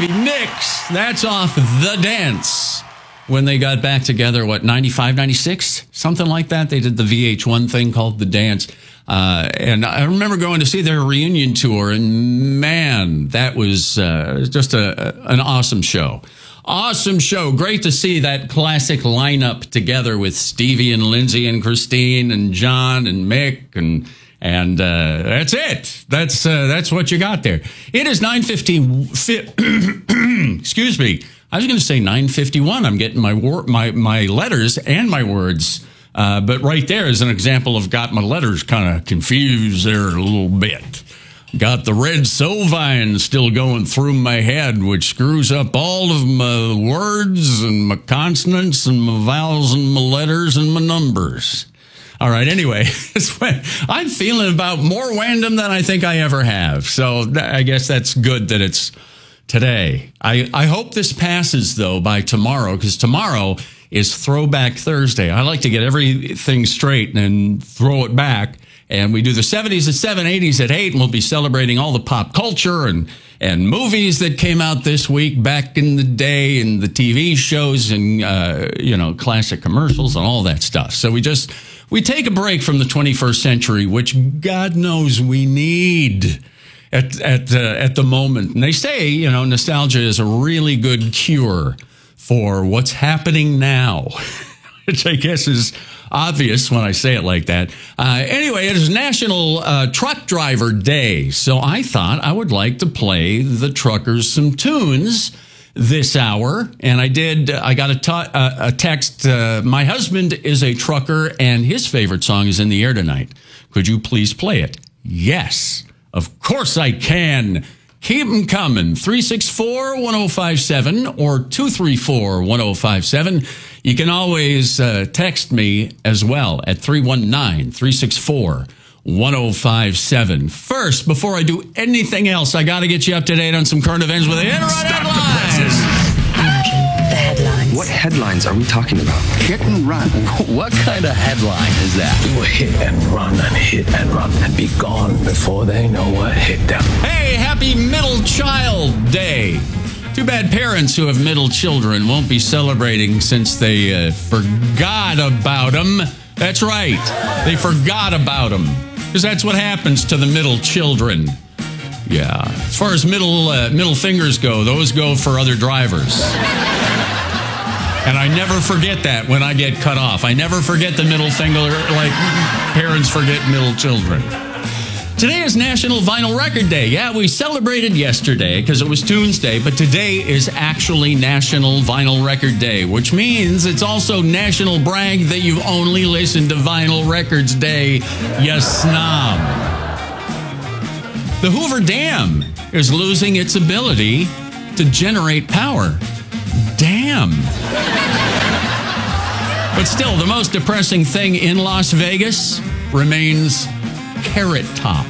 Stevie Nicks. That's off The Dance. When they got back together, 95, 96? Something like that. They did the VH1 thing called The Dance. And I remember going to see their reunion tour, and man, that was just an awesome show. Awesome show. Great to see that classic lineup together with Stevie and Lindsay and Christine and John and Mick and that's it. That's what you got there. It is 9:50. Excuse me. I was going to say 9:51. I'm getting my letters and my words. But right there is an example of got my letters kind of confused there a little bit. Got the red Sovine still going through my head, which screws up all of my words and my consonants and my vowels and my letters and my numbers. All right, anyway, I'm feeling about more random than I think I ever have. So I guess that's good that it's today. I hope this passes, though, by tomorrow, because tomorrow is Throwback Thursday. I like to get everything straight and throw it back. And we do the 70s at 7, 80s at 8, and we'll be celebrating all the pop culture and movies that came out this week back in the day, and the TV shows and, classic commercials and all that stuff. So we take a break from the 21st century, which God knows we need at the moment. And they say, nostalgia is a really good cure for what's happening now, which I guess is obvious when I say it like that. Anyway, it is National Truck Driver Day, so I thought I would like to play the truckers some tunes this hour, and I did. I got a text. My husband is a trucker, and his favorite song is In the Air Tonight. Could you please play it? Yes, of course I can. Keep them coming. 364-1057 or 234-1057. You can always text me as well at 319-364-1057. First, before I do anything else, I got to get you up to date on some current events with the Internet headlines. The headlines. What headlines are we talking about? Hit and run. What kind of headline is that? Do a hit and run and be gone before they know what hit them. Hey, happy Middle Child Day. Too bad parents who have middle children won't be celebrating since they forgot about them. That's right. They forgot about them. Because that's what happens to the middle children. Yeah. As far as middle fingers go, those go for other drivers. And I never forget that when I get cut off. I never forget the middle finger like parents forget middle children. Today is National Vinyl Record Day. Yeah, we celebrated yesterday because it was Tuesday, but today is actually National Vinyl Record Day, which means it's also National Brag that you've only listened to Vinyl Records Day, you snob. The Hoover Dam is losing its ability to generate power. Damn. But still, the most depressing thing in Las Vegas remains Carrot Top.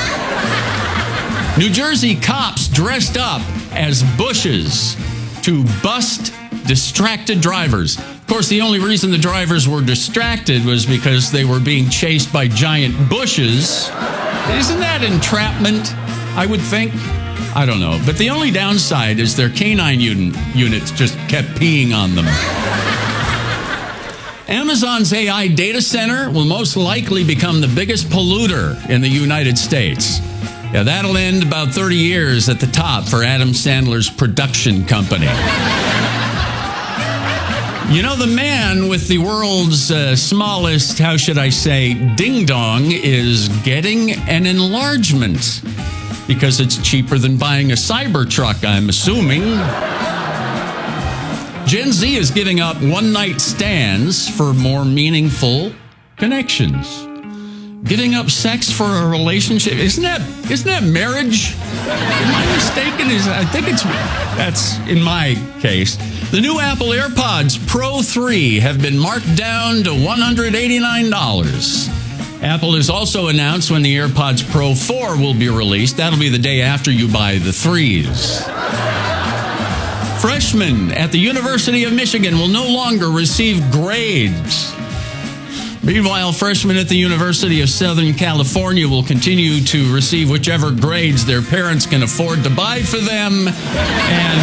New Jersey cops dressed up as bushes to bust distracted drivers. Of course, the only reason the drivers were distracted was because they were being chased by giant bushes. Isn't that entrapment, I would think? I don't know. But the only downside is their canine units just kept peeing on them. Amazon's AI data center will most likely become the biggest polluter in the United States. Yeah, that'll end about 30 years at the top for Adam Sandler's production company. You know, the man with the world's smallest, how should I say, ding-dong is getting an enlargement because it's cheaper than buying a Cybertruck, I'm assuming. Gen Z is giving up one-night stands for more meaningful connections. Giving up sex for a relationship, isn't that marriage? Am I mistaken? I think that's in my case. The new Apple AirPods Pro 3 have been marked down to $189. Apple has also announced when the AirPods Pro 4 will be released. That'll be the day after you buy the 3s. Freshmen at the University of Michigan will no longer receive grades. Meanwhile, freshmen at the University of Southern California will continue to receive whichever grades their parents can afford to buy for them. And